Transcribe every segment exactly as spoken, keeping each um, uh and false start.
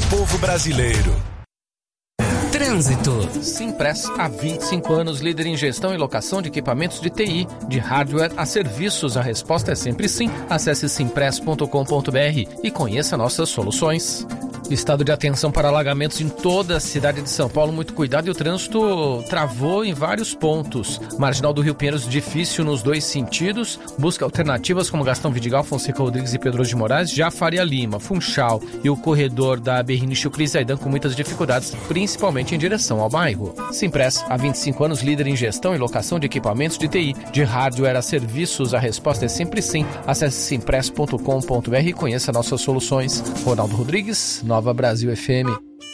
povo brasileiro. Trânsito. Simpress, há vinte e cinco anos, líder em gestão e locação de equipamentos de T I, de hardware a serviços. A resposta é sempre sim. Acesse simpress ponto com ponto b r e conheça nossas soluções. Estado de atenção para alagamentos em toda a cidade de São Paulo. Muito cuidado, e o trânsito travou em vários pontos. Marginal do Rio Pinheiros difícil nos dois sentidos. Busca alternativas como Gastão Vidigal, Fonseca Rodrigues e Pedro de Moraes. Já Faria Lima, Funchal e o corredor da Berrini Chucris Zaidan com muitas dificuldades, principalmente em direção ao bairro. Simpress, há vinte e cinco anos, líder em gestão e locação de equipamentos de T I, de hardware a serviços. A resposta é sempre sim. Acesse simpress ponto com ponto b r e conheça nossas soluções. Ronaldo Rodrigues, Nova Brasil F M.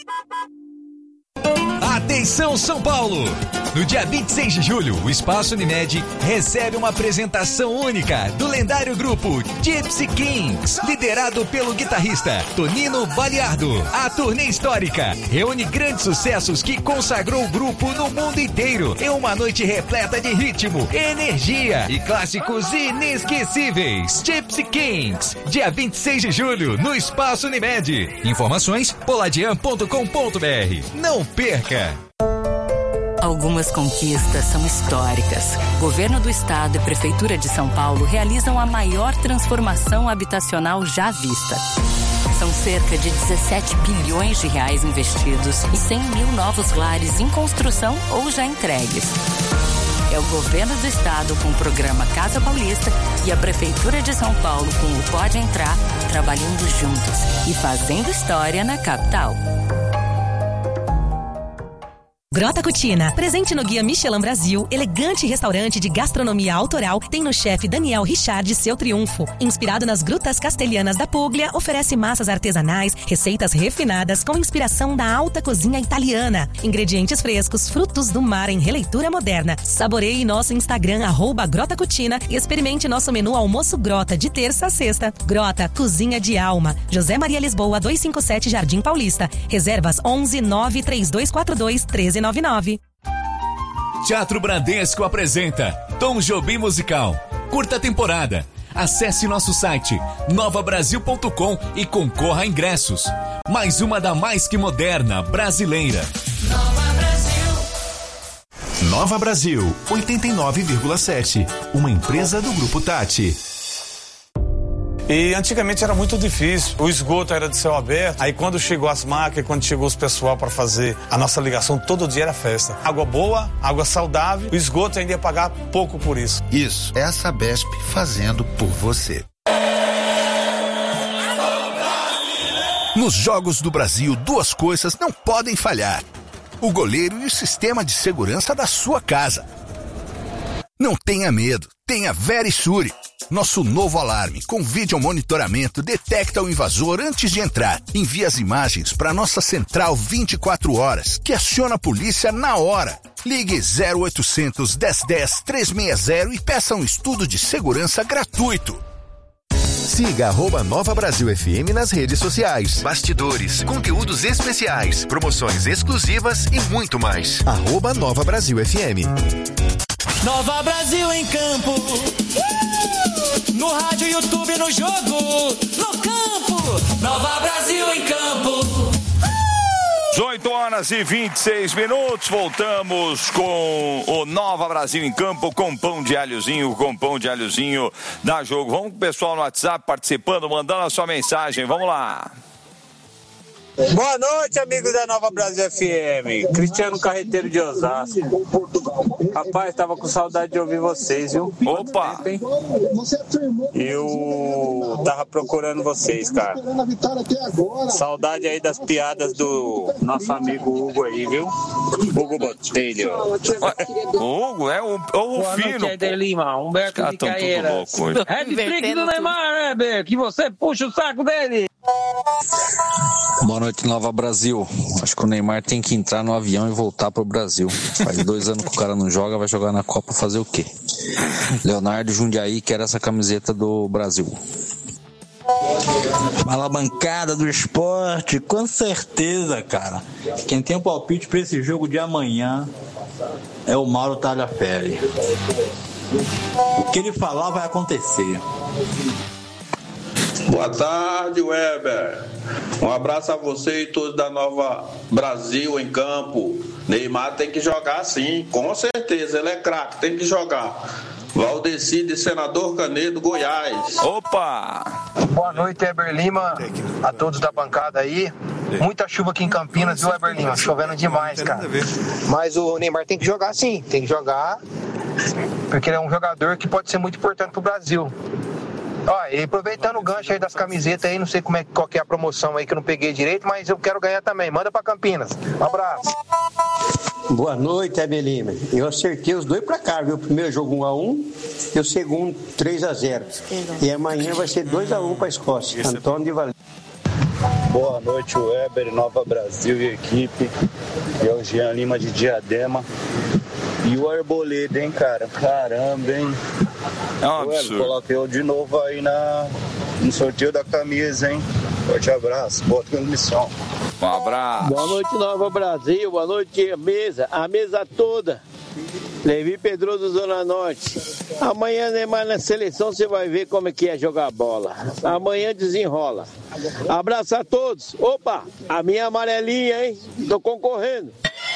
Atenção São Paulo! No dia vinte e seis de julho, o Espaço Unimed recebe uma apresentação única do lendário grupo Gypsy Kings, liderado pelo guitarrista Tonino Baliardo. A turnê histórica reúne grandes sucessos que consagrou o grupo no mundo inteiro em uma noite repleta de ritmo, energia e clássicos inesquecíveis. Gypsy Kings, dia vinte e seis de julho, no Espaço Unimed. Informações, poladian ponto com ponto b r. Não perca! Algumas conquistas são históricas. Governo do Estado e Prefeitura de São Paulo realizam a maior transformação habitacional já vista. São cerca de dezessete bilhões de reais investidos e cem mil novos lares em construção ou já entregues. É o Governo do Estado com o programa Casa Paulista e a Prefeitura de São Paulo com o Pode Entrar, trabalhando juntos e fazendo história na capital. Grota Cucina, presente no Guia Michelin Brasil, elegante restaurante de gastronomia autoral, tem no chefe Daniel Richard seu triunfo. Inspirado nas grutas castelhanas da Puglia, oferece massas artesanais, receitas refinadas com inspiração da alta cozinha italiana. Ingredientes frescos, frutos do mar em releitura moderna. Saboreie nosso Instagram, arroba Grota Cucina, e experimente nosso menu Almoço Grota, de terça a sexta. Grota, cozinha de alma. José Maria Lisboa, duzentos e cinquenta e sete, Jardim Paulista. Reservas onze nove três dois quatro dois um três nove nove. Teatro Bradesco apresenta Tom Jobim Musical. Curta temporada. Acesse nosso site nova brasil ponto com e concorra a ingressos. Mais uma da mais que moderna brasileira. Nova Brasil. Nova Brasil, oitenta e nove vírgula sete. Uma empresa do Grupo Tati. E antigamente era muito difícil, o esgoto era de céu aberto, aí quando chegou as máquinas, quando chegou os pessoal para fazer a nossa ligação, todo dia era festa. Água boa, água saudável, o esgoto ainda ia pagar pouco por isso. Isso, é a Sabesp fazendo por você. Nos Jogos do Brasil, duas coisas não podem falhar: o goleiro e o sistema de segurança da sua casa. Não tenha medo, tenha Verisure. Nosso novo alarme com vídeo monitoramento detecta o invasor antes de entrar. Envia as imagens para nossa central vinte e quatro horas, que aciona a polícia na hora. Ligue zero oitocentos, dez dez, trezentos e sessenta e peça um estudo de segurança gratuito. Siga arroba Nova Brasil F M nas redes sociais. Bastidores, conteúdos especiais, promoções exclusivas e muito mais. Arroba Nova Brasil F M. Nova Brasil em campo. No rádio, YouTube, no jogo, no campo. Nova Brasil em campo. dezoito horas e vinte e seis minutos, voltamos com o Nova Brasil em campo, com pão de alhozinho, com pão de alhozinho da Jogo. Vamos com o pessoal no WhatsApp participando, mandando a sua mensagem, vamos lá. Boa noite, amigos da Nova Brasil F M. Cristiano Carreteiro de Osasco. Rapaz, tava com saudade de ouvir vocês, viu? Opa! Eu tava procurando vocês, cara. Saudade aí das piadas do nosso amigo Hugo aí, viu? Hugo Botelho. O Hugo é o, é o Rufino. Boa noite, Lima. Humberto de Caeiras. Hat-trick do Neymar, né, que você puxa o saco dele. Boa noite, Nova Brasil. Acho que o Neymar tem que entrar no avião e voltar pro Brasil. Faz dois anos que o cara não joga, vai jogar na Copa fazer o quê? Leonardo Jundiaí quer essa camiseta do Brasil. Fala, bancada do esporte, com certeza, cara. Quem tem o palpite pra esse jogo de amanhã é o Mauro Tagliaferri. O que ele falar vai acontecer. Boa tarde, Weber. Um abraço a você e todos da Nova Brasil em campo. Neymar tem que jogar sim, com certeza, ele é craque, tem que jogar. Valdeci de Senador Canedo, Goiás. Opa! Boa noite, Weber Lima, a todos da bancada aí. Muita chuva aqui em Campinas, viu, Weber Lima? Chovendo demais, cara. Mas o Neymar tem que jogar sim, tem que jogar, porque ele é um jogador que pode ser muito importante pro Brasil. Ó, e aproveitando o gancho aí das camisetas aí, não sei como é, qual que é a promoção aí que eu não peguei direito, mas eu quero ganhar também. Manda pra Campinas. Um abraço. Boa noite, Abelina. Eu acertei os dois pra cá, viu? O primeiro jogo um a um e o segundo três a zero. E amanhã vai ser dois a um pra Escócia. Antônio de Valério. Boa noite, Weber, Nova Brasil e equipe. É o Jean Lima de Diadema. E o Arboleda, hein, cara? Caramba, hein? É um absurdo. Coloquei eu de novo aí na, no sorteio da camisa, hein? Forte abraço, boa transmissão. Um abraço. Boa noite, Nova Brasil. Boa noite, a mesa. A mesa toda. Levi Pedroso, Zona Norte. Amanhã, Neymar, na seleção, você vai ver como é que é jogar bola. Amanhã desenrola. Abraço a todos. Opa, a minha amarelinha, hein? Tô concorrendo.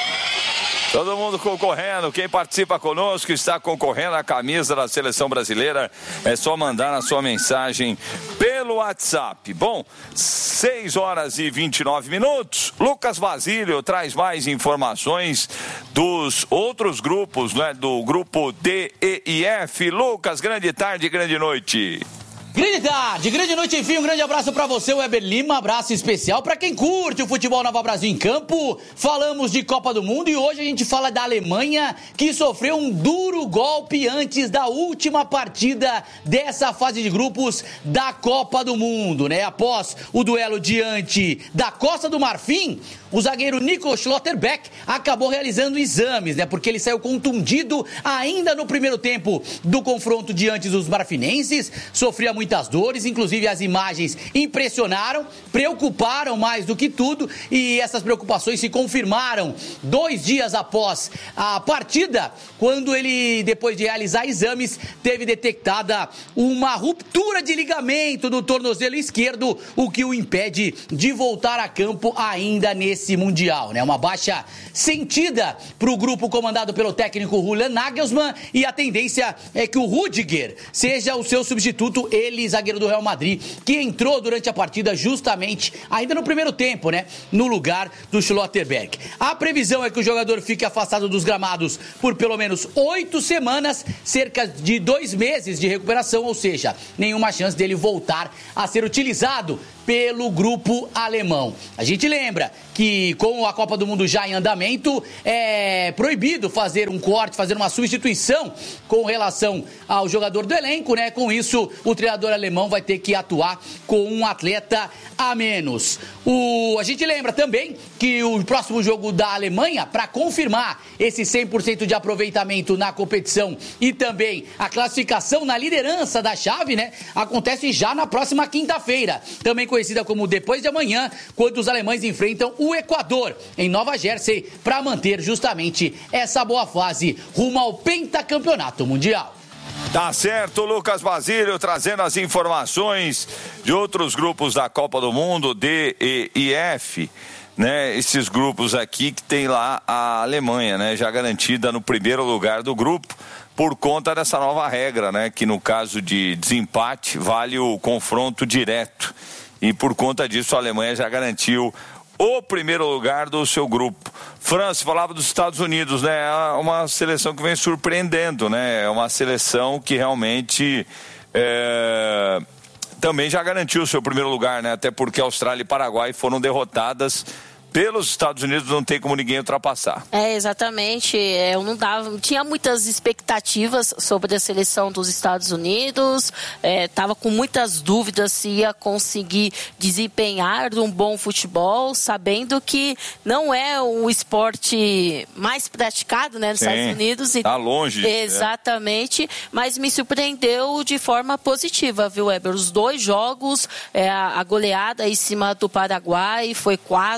Todo mundo concorrendo, quem participa conosco está concorrendo à camisa da Seleção Brasileira, é só mandar a sua mensagem pelo WhatsApp. Bom, seis horas e vinte e nove minutos, Lucas Basílio traz mais informações dos outros grupos, né, do grupo D, E e F. Lucas, grande tarde, grande noite. Grande tarde, grande noite, enfim, um grande abraço pra você, Weber Lima, abraço especial pra quem curte o futebol Nova Brasil em campo. Falamos de Copa do Mundo e hoje a gente fala da Alemanha, que sofreu um duro golpe antes da última partida dessa fase de grupos da Copa do Mundo, né? Após o duelo diante da Costa do Marfim, o zagueiro Nico Schlotterbeck acabou realizando exames, né? Porque ele saiu contundido ainda no primeiro tempo do confronto diante dos marfinenses, sofria muitas dores, inclusive as imagens impressionaram, preocuparam mais do que tudo e essas preocupações se confirmaram dois dias após a partida, quando ele, depois de realizar exames, teve detectada uma ruptura de ligamento do tornozelo esquerdo, o que o impede de voltar a campo ainda nesse Mundial, né? Uma baixa sentida para o grupo comandado pelo técnico Julian Nagelsmann e a tendência é que o Rüdiger seja o seu substituto, ele, zagueiro do Real Madrid, que entrou durante a partida justamente, ainda no primeiro tempo, né, no lugar do Schlotterbeck. A previsão é que o jogador fique afastado dos gramados por pelo menos oito semanas, cerca de dois meses de recuperação, ou seja, nenhuma chance dele voltar a ser utilizado pelo grupo alemão. A gente lembra que com a Copa do Mundo já em andamento, é proibido fazer um corte, fazer uma substituição com relação ao jogador do elenco, né? Com isso, o treinador alemão vai ter que atuar com um atleta a menos. O, a gente lembra também que o próximo jogo da Alemanha, para confirmar esse cem por cento de aproveitamento na competição e também a classificação na liderança da chave, né? Acontece já na próxima quinta-feira, também conhecida como depois de amanhã, quando os alemães enfrentam o Equador em Nova Jersey para manter justamente essa boa fase rumo ao pentacampeonato mundial. Tá certo, Lucas Basílio trazendo as informações de outros grupos da Copa do Mundo, D, E e F, né? Esses grupos aqui que tem lá a Alemanha, né? Já garantida no primeiro lugar do grupo, por conta dessa nova regra, né? Que no caso de desempate vale o confronto direto. E por conta disso a Alemanha já garantiu o primeiro lugar do seu grupo. França, falava dos Estados Unidos, né? É uma seleção que vem surpreendendo, né? É uma seleção que realmente é, também já garantiu o seu primeiro lugar, né? Até porque Austrália e Paraguai foram derrotadas pelos Estados Unidos, não tem como ninguém ultrapassar. É, exatamente. Eu não dava, tinha muitas expectativas sobre a seleção dos Estados Unidos, estava é, com muitas dúvidas se ia conseguir desempenhar um bom futebol, sabendo que não é o esporte mais praticado, né, nos Sim, Estados Unidos. Está longe. Exatamente, é. Mas me surpreendeu de forma positiva, viu, Weber? Os dois jogos, é, a goleada em cima do Paraguai foi quatro,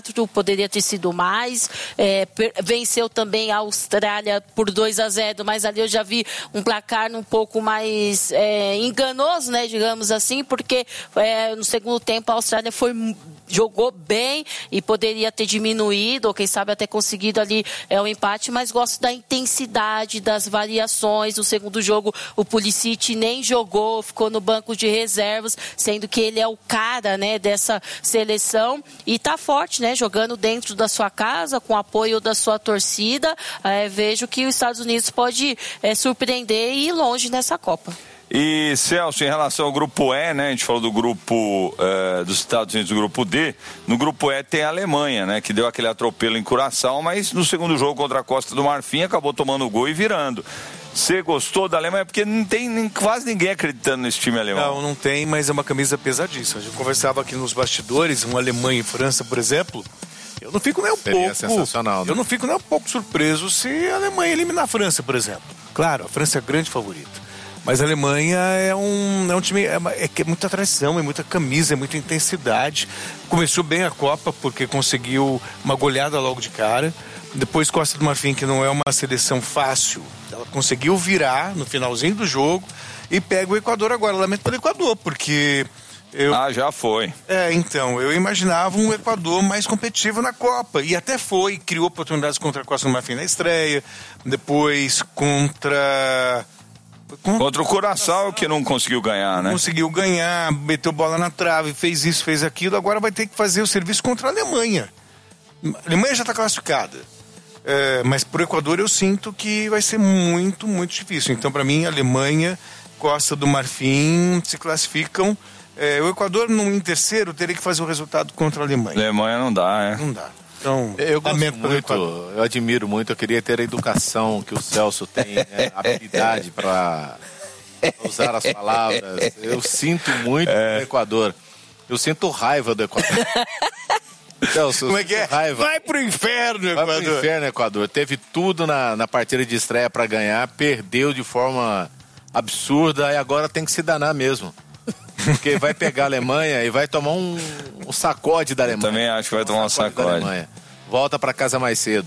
poderia ter sido mais. É, per, venceu também a Austrália por dois a zero, mas ali eu já vi um placar um pouco mais é, enganoso, né, digamos assim, porque é, no segundo tempo a Austrália foi, jogou bem e poderia ter diminuído, ou quem sabe até conseguido ali é, o empate, mas gosto da intensidade, das variações. No segundo jogo o Pulisic nem jogou, ficou no banco de reservas, sendo que ele é o cara, né, dessa seleção e tá forte, né, jogando dentro da sua casa, com apoio da sua torcida. É, vejo que os Estados Unidos pode é, surpreender e ir longe nessa Copa. E, Celso, em relação ao grupo E, né, a gente falou do grupo uh, dos Estados Unidos, do grupo D, no grupo E tem a Alemanha, né, que deu aquele atropelo em Curaçao, mas no segundo jogo contra a Costa do Marfim acabou tomando o gol e virando. Você gostou da Alemanha? Porque não tem nem, quase ninguém acreditando nesse time alemão. Não, não tem, mas é uma camisa pesadíssima. A gente conversava aqui nos bastidores, uma Alemanha e França, por exemplo. Eu não fico nem um Seria pouco. sensacional, né? Eu não fico nem um pouco surpreso se a Alemanha eliminar a França, por exemplo. Claro, a França é a grande favorita. Mas a Alemanha é um, é um time, é, é, é muita atração, é muita camisa, é muita intensidade. Começou bem a Copa porque conseguiu uma goleada logo de cara. Depois Costa do Marfim, que não é uma seleção fácil, ela conseguiu virar no finalzinho do jogo e pega o Equador agora. Lamento pelo Equador, porque... Eu... Ah, já foi. É, então, eu imaginava um Equador mais competitivo na Copa. E até foi, criou oportunidades contra a Costa do Marfim na estreia, depois contra... Contra o Curaçao, que não conseguiu ganhar, né? Conseguiu ganhar, meteu bola na trave, fez isso, fez aquilo. Agora vai ter que fazer o serviço contra a Alemanha. A Alemanha já está classificada. É, mas pro Equador eu sinto que vai ser muito, muito difícil. Então, para mim, Alemanha, Costa do Marfim se classificam. É, o Equador, em terceiro, teria que fazer o resultado contra a Alemanha. Alemanha não dá, é? Não dá. Então, eu gosto muito, eu admiro muito, eu queria ter a educação que o Celso tem, né? A habilidade para usar as palavras. Eu sinto muito é. do Equador. Eu sinto raiva do Equador. Celso, como é que é? Raiva. Vai pro inferno, Equador. Vai pro inferno, Equador. Teve tudo na, na partida de estreia para ganhar, perdeu de forma absurda e agora tem que se danar mesmo. Porque vai pegar a Alemanha e vai tomar um, um sacode da Alemanha. Eu também acho que vai tomar um sacode. sacode. Volta para casa mais cedo.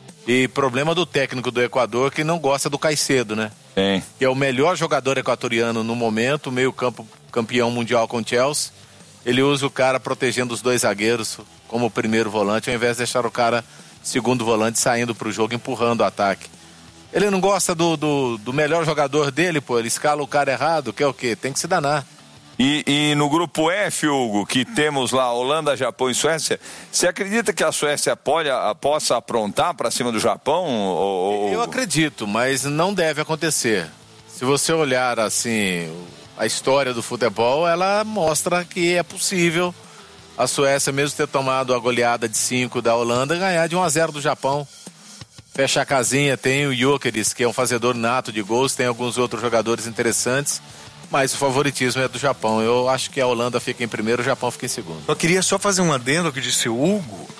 E problema do técnico do Equador que não gosta do Caicedo, né? Sim. Que é o melhor jogador equatoriano no momento, meio campo campeão mundial com o Chelsea. Ele usa o cara protegendo os dois zagueiros como primeiro volante, ao invés de deixar o cara segundo volante saindo pro jogo, empurrando o ataque. Ele não gosta do, do, do melhor jogador dele, pô. Ele escala o cara errado, que é o quê? Tem que se danar. E, e no grupo F, Hugo, que temos lá Holanda, Japão e Suécia, você acredita que a Suécia pode, a, possa aprontar para cima do Japão? Ou... Eu acredito, mas não deve acontecer. Se você olhar assim, a história do futebol, ela mostra que é possível a Suécia, mesmo ter tomado a goleada de cinco da Holanda, ganhar de um a zero do Japão. Fecha a casinha, tem o Gyökeres, que é um fazedor nato de gols, tem alguns outros jogadores interessantes. Mas o favoritismo é do Japão. Eu acho que a Holanda fica em primeiro, o Japão fica em segundo. Eu queria só fazer um adendo ao que disse o Hugo.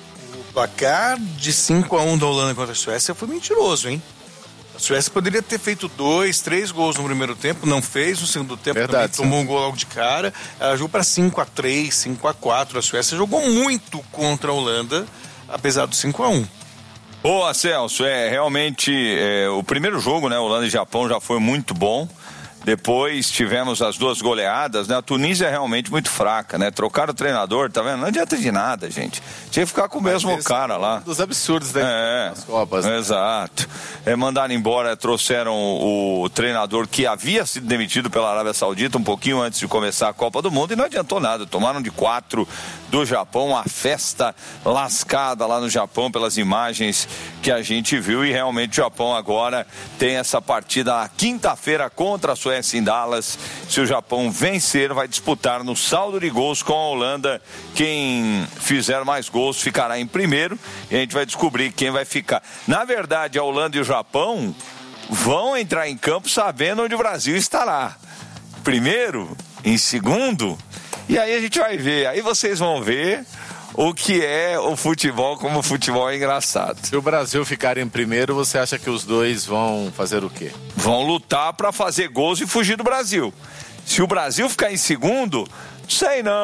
O placar de cinco a um da Holanda contra a Suécia foi mentiroso, hein? A Suécia poderia ter feito dois, três gols no primeiro tempo, não fez. No segundo tempo Verdade, também tomou um gol logo de cara. Ela jogou para cinco a três, cinco a quatro. A Suécia jogou muito contra a Holanda, apesar do cinco a um. Boa, Celso. É, realmente, é, o primeiro jogo, né, Holanda e Japão, já foi muito bom. Depois tivemos as duas goleadas, né? A Tunísia é realmente muito fraca, né? Trocaram o treinador, tá vendo? Não adianta de nada, gente. Tinha que ficar com o mesmo Mas cara lá. Dos absurdos das é, Copas. Né? Exato. É, mandaram embora, trouxeram o treinador que havia sido demitido pela Arábia Saudita um pouquinho antes de começar a Copa do Mundo e não adiantou nada. Tomaram de quatro do Japão, uma festa lascada lá no Japão pelas imagens que a gente viu e realmente o Japão agora tem essa partida na quinta-feira contra a Suécia em Dallas. Se o Japão vencer, vai disputar no saldo de gols com a Holanda. Quem fizer mais gols ficará em primeiro e a gente vai descobrir quem vai ficar. Na verdade, a Holanda e o Japão vão entrar em campo sabendo onde o Brasil estará. Primeiro, em segundo, e aí a gente vai ver. Aí vocês vão ver o que é o futebol, como o futebol é engraçado. Se o Brasil ficar em primeiro, você acha que os dois vão fazer o quê? Vão lutar para fazer gols e fugir do Brasil. Se o Brasil ficar em segundo, sei não.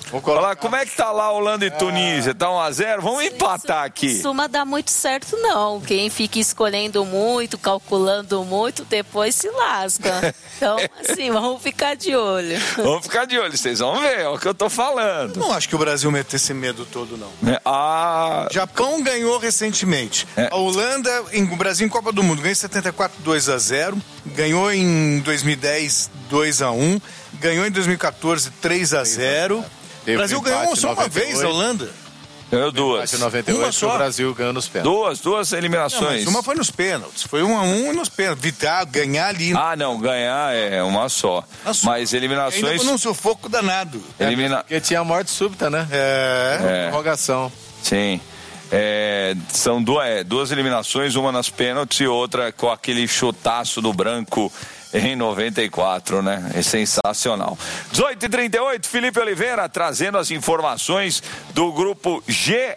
Olha lá, como é que tá lá Holanda e Tunísia? Tá um a zero? Vamos empatar aqui. Não costuma dar muito certo, não. Quem fica escolhendo muito, calculando muito, depois se lasca. Então, assim, vamos ficar de olho. Vamos ficar de olho, vocês vão ver, é o que eu tô falando. Não acho que o Brasil mete esse medo todo, não. É, a... Japão ganhou recentemente. É. A Holanda, em, o Brasil em Copa do Mundo, ganhou em setenta e quatro, dois a zero. Ganhou em dois mil e dez, dois a um. Ganhou em dois mil e catorze, três a zero. O Brasil ganhou só uma vez, a Holanda. Ganhou duas. Em noventa e oito, uma só. O Brasil ganhou nos pênaltis. Duas, duas eliminações. Não, uma foi nos pênaltis. Foi um a um nos pênaltis. Vitar, ganhar ali. Ah, não, ganhar é uma só. Uma só. Mas eliminações... Ainda num sufoco danado. Elimina... É, porque tinha morte súbita, né? É. é. Prorrogação. Sim. É, são duas, é, duas eliminações, uma nas pênaltis e outra com aquele chutaço do branco em noventa e quatro, né? É sensacional. dezoito e trinta e oito, Felipe Oliveira trazendo as informações do grupo G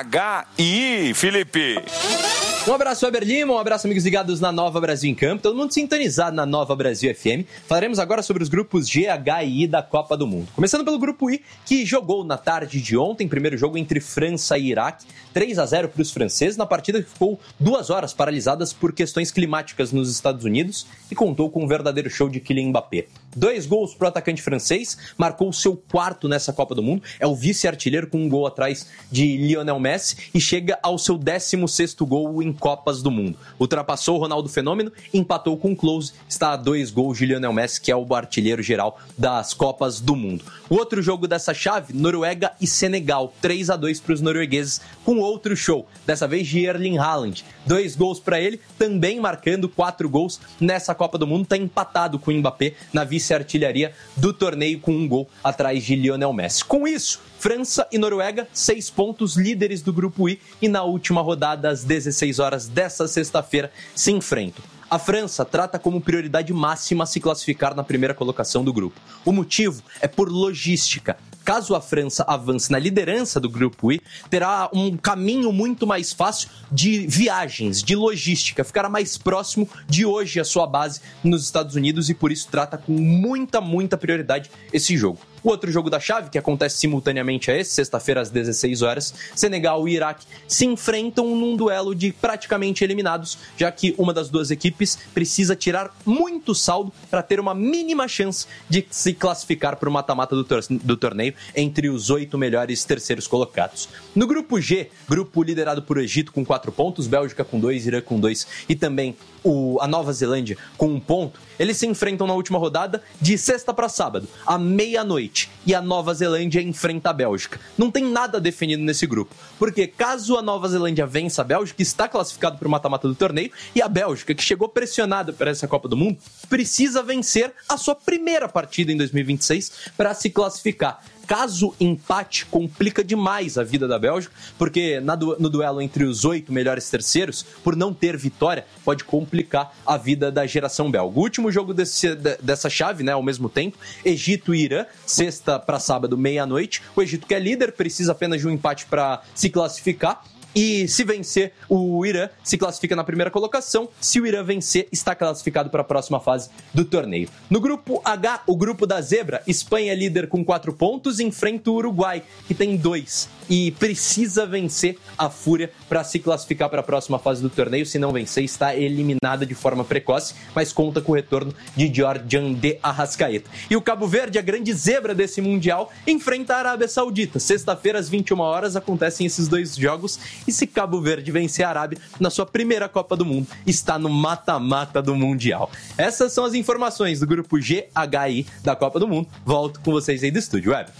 H I. Felipe. Um abraço, Weber Lima, um abraço, amigos ligados na Nova Brasil em Campo, todo mundo sintonizado na Nova Brasil F M. Falaremos agora sobre os grupos G, H e I da Copa do Mundo. Começando pelo grupo I, que jogou na tarde de ontem, primeiro jogo entre França e Iraque, três a zero para os franceses, na partida que ficou duas horas paralisadas por questões climáticas nos Estados Unidos e contou com um verdadeiro show de Kylian Mbappé. Dois gols para o atacante francês, marcou o seu quarto nessa Copa do Mundo, é o vice-artilheiro com um gol atrás de Lionel Messi e chega ao seu décimo sexto gol em Copas do Mundo. Ultrapassou o Ronaldo Fenômeno, empatou com o Klose, está a dois gols de Lionel Messi, que é o artilheiro geral das Copas do Mundo. O outro jogo dessa chave, Noruega e Senegal, três a dois para os noruegueses, com outro show, dessa vez de Erling Haaland. Dois gols para ele, também marcando quatro gols nessa Copa do Mundo, está empatado com o Mbappé na vice-artilharia do torneio com um gol atrás de Lionel Messi. Com isso, França e Noruega, seis pontos, líderes do grupo I, e na última rodada, às dezesseis horas dessa sexta-feira, se enfrentam. A França trata como prioridade máxima se classificar na primeira colocação do grupo. O motivo é por logística. Caso a França avance na liderança do grupo I, terá um caminho muito mais fácil de viagens, de logística, ficará mais próximo de hoje a sua base nos Estados Unidos e por isso trata com muita, muita prioridade esse jogo. O outro jogo da chave, que acontece simultaneamente a esse, sexta-feira às dezesseis horas, Senegal e Iraque se enfrentam num duelo de praticamente eliminados, já que uma das duas equipes precisa tirar muito saldo para ter uma mínima chance de se classificar para o mata-mata do, tor- do torneio entre os oito melhores terceiros colocados. No grupo G, grupo liderado por Egito com quatro pontos, Bélgica com dois, Irã com dois e também o, a Nova Zelândia com um ponto, eles se enfrentam na última rodada de sexta para sábado, à meia-noite, e a Nova Zelândia enfrenta a Bélgica. Não tem nada definido nesse grupo, porque caso a Nova Zelândia vença a Bélgica, está classificado para o mata-mata do torneio, e a Bélgica, que chegou pressionada para essa Copa do Mundo, precisa vencer a sua primeira partida em dois mil e vinte e seis para se classificar. Caso empate, complica demais a vida da Bélgica, porque na du- no duelo entre os oito melhores terceiros, por não ter vitória, pode complicar a vida da geração belga. O último jogo desse, de, dessa chave, né, ao mesmo tempo, Egito e Irã, sexta para sábado, meia-noite. O Egito, que é líder, precisa apenas de um empate para se classificar. E se vencer, o Irã se classifica na primeira colocação. Se o Irã vencer, está classificado para a próxima fase do torneio. No grupo H, o grupo da zebra, Espanha é líder com quatro pontos, enfrenta o Uruguai, que tem dois. E precisa vencer a Fúria para se classificar para a próxima fase do torneio. Se não vencer, está eliminada de forma precoce, mas conta com o retorno de Georgian de Arrascaeta. E o Cabo Verde, a grande zebra desse Mundial, enfrenta a Arábia Saudita. Sexta-feira, às vinte e uma horas, acontecem esses dois jogos. E se Cabo Verde vencer a Arábia na sua primeira Copa do Mundo, está no mata-mata do Mundial. Essas são as informações do grupo G H I da Copa do Mundo. Volto com vocês aí do estúdio, Web.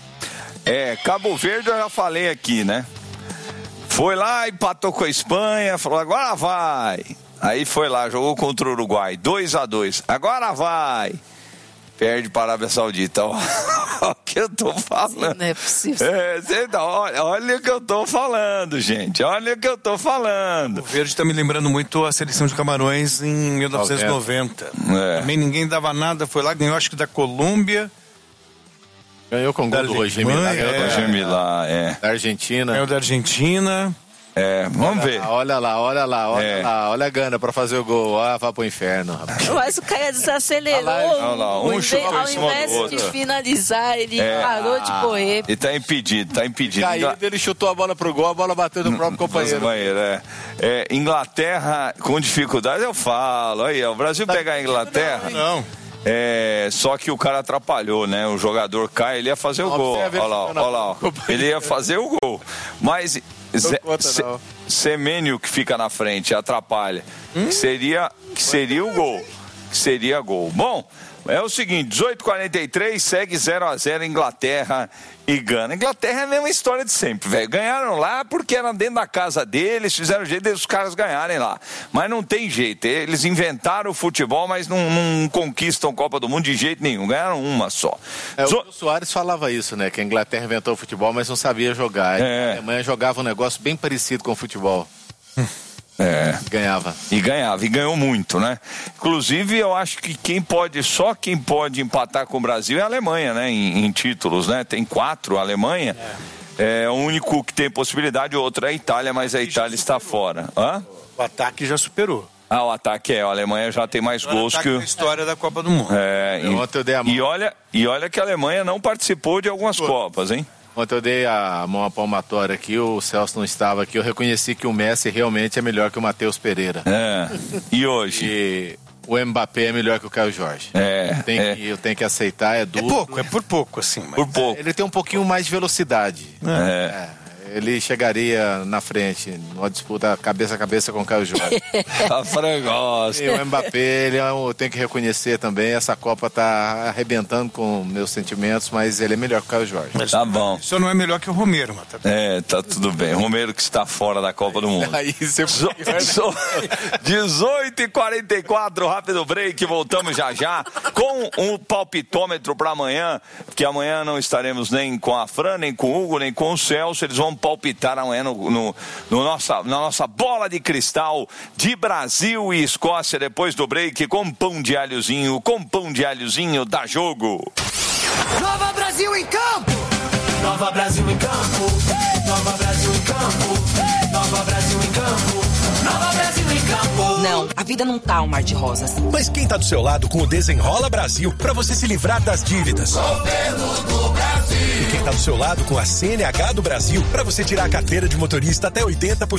É, Cabo Verde eu já falei aqui, né? Foi lá, empatou com a Espanha, falou, agora vai. Aí foi lá, jogou contra o Uruguai, dois a dois. Agora vai. Perde para a Arábia Saudita. Olha o que eu tô falando. Não é possível. É, olha, olha o que eu tô falando, gente. Olha o que eu tô falando. O Verde tá me lembrando muito a seleção de Camarões em mil novecentos e noventa. É. Também ninguém dava nada, foi lá, ganhou acho que da Colômbia. Ganhou com o gol do Roger Milá. É. Roger Milá, é. Da Argentina. Ganhou da Argentina. É, vamos olha ver. Lá, olha lá, olha lá, olha É. lá. Olha a Gana pra fazer o gol. Ah, vai pro inferno, rapaz. Mas o cara desacelerou. Olha lá, um Ao chutou em invés cima do de outro. finalizar, ele É. parou de correr. Ele tá impedido, tá impedido. Caído, ele chutou a bola pro gol, a bola bateu no próprio companheiro. Companheiro, é. É, Inglaterra com dificuldade, eu falo. Aí, ó, o Brasil pegar a Inglaterra. Não. É, só que o cara atrapalhou, né? O jogador cai, ele ia fazer o gol. Olha lá, olha lá. Ele ia fazer o gol. Mas Zé- Se- Semênio que fica na frente, atrapalha. Que seria, que seria o gol. Que seria gol. Bom, é o seguinte, dezoito e quarenta e três, segue zero a zero Inglaterra e Gana. Inglaterra é a mesma história de sempre, velho. Ganharam lá porque era dentro da casa deles, fizeram jeito deles os caras ganharem lá. Mas não tem jeito, eles inventaram o futebol, mas não, não conquistam Copa do Mundo de jeito nenhum. Ganharam uma só. É, Zo- o Soares falava isso, né? Que a Inglaterra inventou o futebol, mas não sabia jogar. É. A Alemanha jogava um negócio bem parecido com o futebol. É. Ganhava. E ganhava, e ganhou muito, né? Inclusive, eu acho que quem pode, só quem pode empatar com o Brasil é a Alemanha, né? Em, em títulos, né? Tem quatro, a Alemanha. É. O único que tem possibilidade, o outro é a Itália, mas a Itália está fora. Hã? O ataque já superou. Ah, o ataque é, a Alemanha já tem mais gols que o... A história da Copa do Mundo. É, Eu ontem eu dei a mão. e, olha, e olha que a Alemanha não participou de algumas Copas, hein? Ontem eu dei a mão à palmatória aqui, o Celso não estava aqui, eu reconheci que o Messi realmente é melhor que o Matheus Pereira. É. E hoje? E o Mbappé é melhor que o Caio Jorge. É. Tem é. que, eu tenho que aceitar, é duro. É pouco, é por pouco, assim. Mas... Por pouco. Ele tem um pouquinho mais de velocidade. É. É. Ele chegaria na frente, numa disputa cabeça a cabeça com o Caio Jorge. A frangosa. E o Mbappé, ele é um, eu tenho que reconhecer também, essa Copa tá arrebentando com meus sentimentos, mas ele é melhor que o Caio Jorge. Tá bom. Só não é melhor que o Romero, mas tá... É, tá tudo bem. Romero que está fora da Copa do Mundo. Aí você... dezoito e quarenta e quatro, rápido break, voltamos já já com um palpitômetro para amanhã, porque amanhã não estaremos nem com a Fran, nem com o Hugo, nem com o Celso, eles vão palpitar amanhã no, no, no nossa, na nossa bola de cristal de Brasil e Escócia depois do break com pão de alhozinho, com pão de alhozinho dá jogo. Nova Brasil em campo! Nova Brasil em campo! Nova Brasil em campo! Nova Brasil em campo! Nova Brasil em campo! Não, a vida não tá um mar de rosas. Mas quem tá do seu lado com o Desenrola Brasil pra você se livrar das dívidas? Governo do Brasil! E quem tá do seu lado com a C N H do Brasil pra você tirar a carteira de motorista até oitenta por cento